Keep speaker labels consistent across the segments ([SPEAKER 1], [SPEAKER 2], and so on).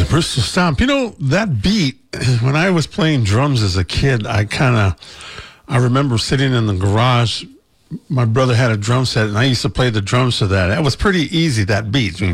[SPEAKER 1] The Bristol Stomp. You know, that beat, when I was playing drums as a kid, I remember sitting in the garage. My brother had a drum set, and I used to play the drums to that. That was pretty easy, that beat.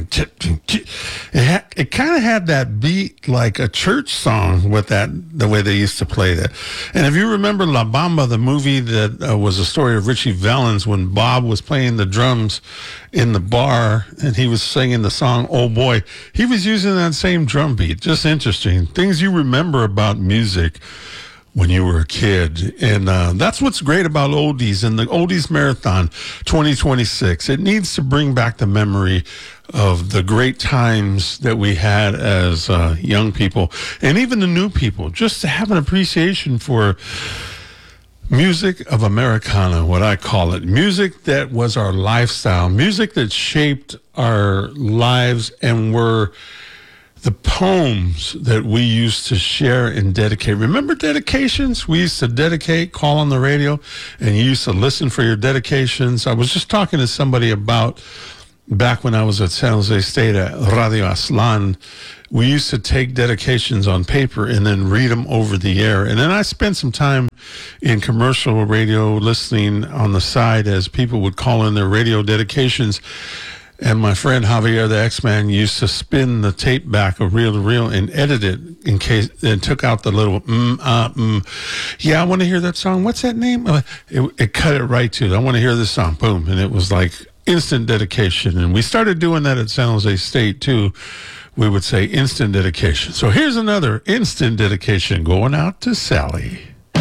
[SPEAKER 1] It kind of had that beat like a church song with that, the way they used to play that. And if you remember La Bamba, the movie that was a story of Richie Valens, when Bob was playing the drums in the bar and he was singing the song, Oh Boy, he was using that same drum beat. Just interesting. Things you remember about music when you were a kid. And that's what's great about Oldies and the Oldies Marathon 2026. It needs to bring back the memory of the great times that we had as young people and even the new people, just to have an appreciation for music of Americana, what I call it. Music that was our lifestyle, music that shaped our lives and were the poems that we used to share and dedicate. Remember dedications? We used to dedicate, call on the radio, and you used to listen for your dedications. I was just talking to somebody about back when I was at San Jose State at Radio Aslan. We used to take dedications on paper and then read them over the air. And then I spent some time in commercial radio listening on the side as people would call in their radio dedications. And my friend Javier, the X-Man, used to spin the tape back of reel to reel and edit it in case, and took out the little, yeah, I want to hear that song. What's that name? It cut it right to, I want to hear this song. Boom. And it was like instant dedication. And we started doing that at San Jose State too. We would say instant dedication. So here's another instant dedication going out to Sally.